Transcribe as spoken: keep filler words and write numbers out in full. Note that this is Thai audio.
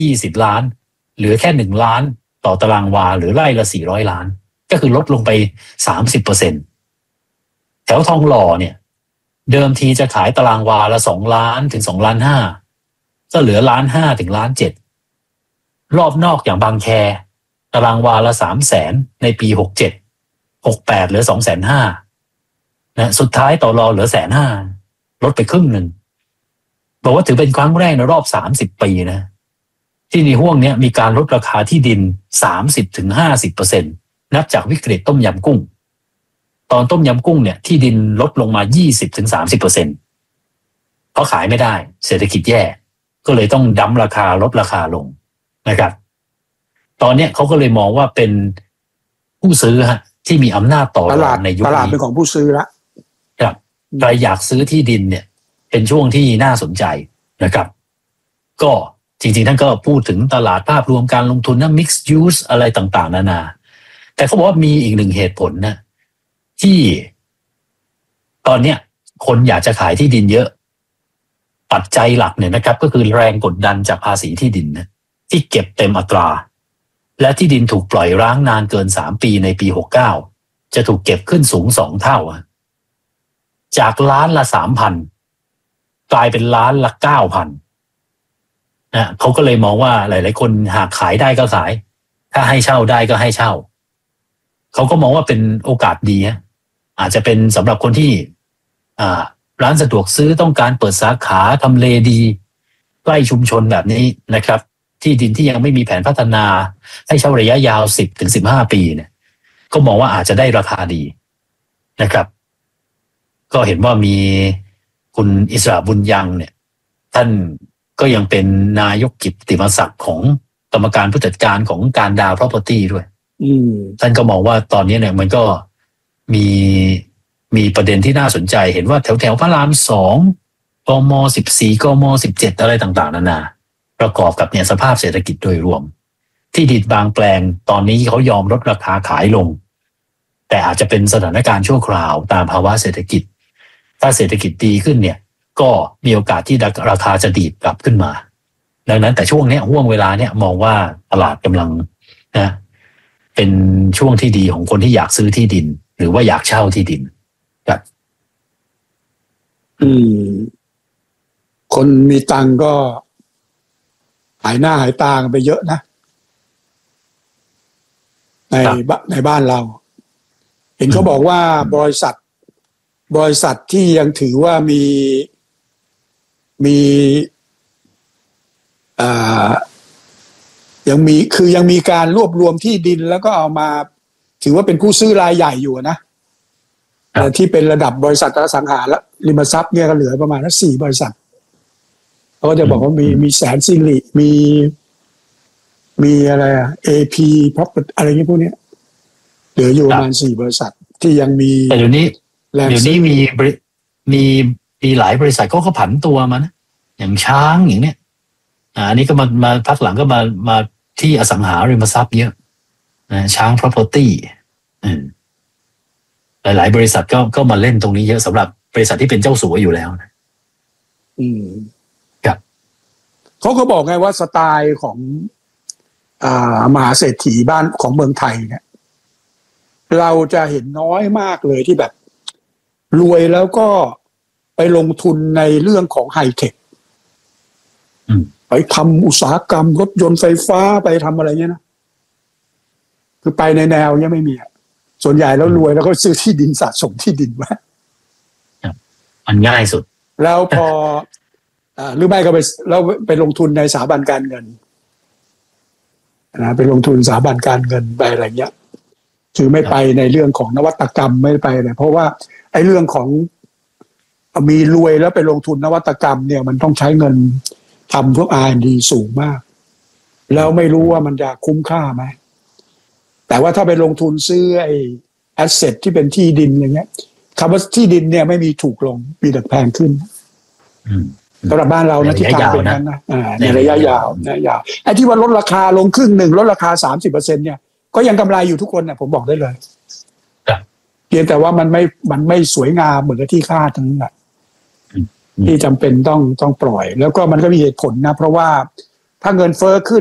ยี่สิบล้านเหลือแค่หนึ่งล้านต่อตารางวาหรือไร่ละสี่ร้อยล้านก็คือลดลงไป สามสิบเปอร์เซ็นต์ แถวทองหล่อเนี่ยเดิมทีจะขายตารางวาละสองล้านถึงสองล้านห้าก็เหลือล้านห้าถึงล้านเจ็ดรอบนอกอย่างบางแคตารางวาละสามแสนในปีหกเจ็ด หกแปดเหลือสองแสนห้านะสุดท้ายต่อรอเหลือแสนห้าลดไปครึ่งหนึ่งบอกว่าถือเป็นครั้งแรกในรอบสามสิบปีนะที่ในห้วงนี้มีการลดราคาที่ดิน สามสิบถึงห้าสิบเปอร์เซ็นต์ นับจากวิกฤตต้มยำกุ้งตอนต้มยำกุ้งเนี่ยที่ดินลดลงมา ยี่สิบถึงสามสิบเปอร์เซ็นต์ เพราะขายไม่ได้เศรษฐกิจแย่ก็เลยต้องดั้มราคาลดราคาลงนะครับตอนนี้เขาก็เลยมองว่าเป็นผู้ซื้อฮะที่มีอำนาจต่อรองในยุคนี้ตลาดเป็นของผู้ซื้อละครับใครอยากซื้อที่ดินเนี่ยเป็นช่วงที่น่าสนใจนะครับก็จริงๆท่านก็พูดถึงตลาดภาพรวมการลงทุนนะ mixed use อะไรต่างๆนานาแต่เขาบอกว่ามีอีกหนึ่งเหตุผลนะที่ตอนเนี้ยคนอยากจะขายที่ดินเยอะปัจจัยหลักเนี่ยนะครับก็คือแรงกดดันจากภาษีที่ดินนะที่เก็บเต็มอัตราและที่ดินถูกปล่อยร้างนานเกินสามปีในปีหกเก้าจะถูกเก็บขึ้นสูงสองเท่าจากล้านละ สามพัน กลายเป็นล้านละ เก้าพัน นะเขาก็เลยมองว่าหลายๆคนหากขายได้ก็ขายถ้าให้เช่าได้ก็ให้เช่าเขาก็มองว่าเป็นโอกาสดีนะอาจจะเป็นสำหรับคนที่อ่าร้านสะดวกซื้อต้องการเปิดสาขาทำเลดีใกล้ชุมชนแบบนี้นะครับที่ดินที่ยังไม่มีแผนพัฒนาให้เช่าระยะยาว สิบถึงสิบห้า ปีเนี่ยก็มองว่าอาจจะได้ราคาดีนะครับก็เห็นว่ามีคุณอิสระบุญยังเนี่ยท่านก็ยังเป็นนายกกิตติมศักดิ์ของกรรมการผู้จัดการของการดาว property ด้วยท่านก็มองว่าตอนนี้เนี่ยมันก็มีมีประเด็นที่น่าสนใจเห็นว่าแถวแถวพระรามสองกมสิบสี่กมสิบเจ็ดอะไรต่างๆนานาประกอบกับเนี่ยสภาพเศรษฐกิจโดยรวมที่ดินบางแปลงตอนนี้เขายอมลดราคาขายลงแต่อาจจะเป็นสถานการณ์ชั่วคราวตามภาวะเศรษฐกิจถ้าเศรษฐกิจดีขึ้นเนี่ยก็มีโอกาสที่ราคาจะดีดกลับขึ้นมาดังนั้นแต่ช่วงนี้ห่วงเวลาเนี่ยมองว่าตลาดกำลังนะเป็นช่วงที่ดีของคนที่อยากซื้อที่ดินหรือว่าอยากเช่าที่ดินครับอืมคนมีตังก็หายหน้าหายตากันไปเยอะนะในในบ้านเราเห็นเขาบอกว่าบริษัทบริษัทที่ยังถือว่ามีมีอ่ายังมีคือยังมีการรวบรวมที่ดินแล้วก็เอามาถือว่าเป็นผู้ซื้อรายใหญ่อยู่นะแต่ที่เป็นระดับบริษัทอสังหาริมทรัพย์เนี่ยก็เหลือประมาณสักสี่บริษัทเขาก็จะบอกว่ามีมีแสนสิริมีมีอะไรอ่ะ เอ พี Property อะไรอย่างเงี้ยพวกนี้เหลืออยู่ประมาณสี่บริษัทที่ยังมีแต่เดี๋ยวนี้เดี๋ยวนี้มีมีมีหลายบริษัทเขาก็ผันตัวมานะอย่างช้างอย่างเนี้ยอ่าอันนี้ก็มามาพักหลังก็มามาที่อสังหาริมทรัพย์เยอะนะช้าง property อืมหลายๆบริษัทก็ก็มาเล่นตรงนี้เยอะสำหรับบริษัทที่เป็นเจ้าสัวอยู่แล้วนะอืมครับเขาก็บอกไงว่าสไตล์ของอ่ามหาเศรษฐีบ้านของเมืองไทยเนี่ยเราจะเห็นน้อยมากเลยที่แบบรวยแล้วก็ไปลงทุนในเรื่องของไฮเทคไปทำอุตสาหกรรมรถยนต์ไฟฟ้าไปทำอะไรเงี้ยนะคือไปในแนวเนี้ยไม่มีอ่ะส่วนใหญ่แล้วรวยแล้วก็ซื้อที่ดินสะสมที่ดินไว้มันง่ายสุดแล้วพออ่าหรือไม่ก็ไปแล้วไปลงทุนในสถาบันการเงินนะไปลงทุนสถาบันการเงินไปอะไรเงี้ยคือไม่ไปในเรื่องของนวัตกรรมไม่ไปเลยเพราะว่าไอ้เรื่องของมีรวยแล้วไปลงทุนนวัตกรรมเนี่ยมันต้องใช้เงินทำพวก อาร์ แอนด์ ดี สูงมากแล้วไม่รู้ว่ามันจะคุ้มค่าไหมแต่ว่าถ้าไปลงทุนซื้อไอ้แอสเซทที่เป็นที่ดินอย่างเงี้ยคำว่าที่ดินเนี่ยไม่มีถูกลงมีแต่แพงขึ้นสำหรับบ้านเรานะที่ทางเป็นนั้นนะในระยะยาวนะยาวไอ้ที่ว่าลดราคาลงครึ่งหนึ่งลดราคา สามสิบเปอร์เซ็นต์ เนี่ยก็ยังกำไรอยู่ทุกคนนะผมบอกได้เลยเพียงแต่ว่ามันไม่มันไม่สวยงามเหมือนกับที่คาดทั้งนั้นที่จำเป็นต้องต้องปล่อยแล้วก็มันก็มีเหตุผลนะเพราะว่าถ้าเงินเฟ้อขึ้น